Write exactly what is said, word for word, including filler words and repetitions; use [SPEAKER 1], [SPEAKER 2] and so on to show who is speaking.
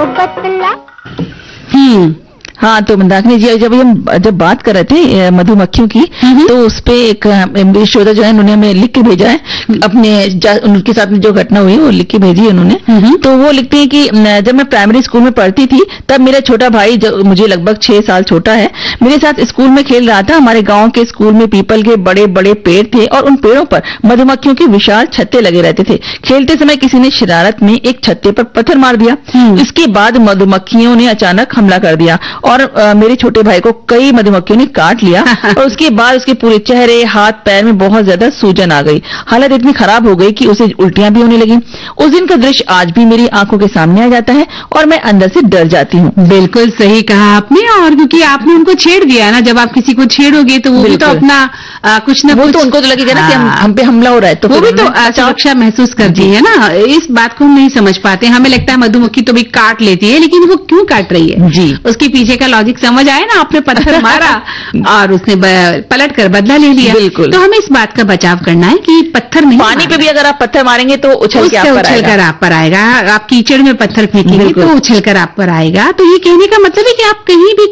[SPEAKER 1] बतला।
[SPEAKER 2] हम्म हाँ, तो मंदाकिनी जी जब हम जब बात कर रहे थे मधुमक्खियों की, तो उस पे एक श्रोता जो है उन्होंने हमें लिख के भेजा है अपने, उनके साथ में जो घटना हुई वो लिख के भेजी है उन्होंने। तो वो लिखते हैं कि जब मैं प्राइमरी स्कूल में पढ़ती थी तब मेरा छोटा भाई, जो मुझे लगभग छह साल छोटा है, मेरे साथ स्कूल में खेल रहा था। हमारे गाँव के स्कूल में पीपल के बड़े बड़े पेड़ थे और उन पेड़ों पर मधुमक्खियों के विशाल छत्ते लगे रहते थे। खेलते समय किसी ने शरारत में एक छत्ते पर पत्थर मार दिया। इसके बाद मधुमक्खियों ने अचानक हमला कर दिया और आ, मेरे छोटे भाई को कई मधुमक्खियों ने काट लिया और उसके बाद उसके पूरे चेहरे, हाथ, पैर में बहुत ज्यादा सूजन आ गई। हालत इतनी खराब हो गई कि उसे उल्टियां भी होने लगी। उस दिन का दृश्य आज भी मेरी आंखों के सामने आ जाता है और मैं अंदर से डर जाती हूँ।
[SPEAKER 3] बिल्कुल सही कहा आपने, और क्योंकि आपने उनको छेड़ दिया ना, जब आप किसी को छेड़ोगे तो वो भी तो अपना आ, कुछ ना
[SPEAKER 2] वो
[SPEAKER 3] कुछ,
[SPEAKER 2] तो उनको तो लगेगा ना कि हम, हम पे हमला हो रहा है, तो
[SPEAKER 3] वो भी तो सुरक्षा महसूस करती है ना। इस बात को हम नहीं समझ पाते। हमें लगता है मधुमक्खी तो भी काट लेती है, लेकिन वो क्यों काट रही है
[SPEAKER 2] जी,
[SPEAKER 3] उसके पीछे का लॉजिक समझ आया ना। आपने पत्थर मारा और उसने पलट कर बदला ले लिया।
[SPEAKER 2] बिल्कुल।
[SPEAKER 3] तो हमें इस बात का बचाव करना है कि पत्थर नहीं,
[SPEAKER 2] पानी पे भी अगर आप पत्थर मारेंगे तो उछल के आप पर
[SPEAKER 3] उछल कर आप पर आएगा। आप कीचड़ में पत्थर फेंकेंगे तो उछल कर आप पर आएगा। तो ये कहने का मतलब है कि आप कहीं भी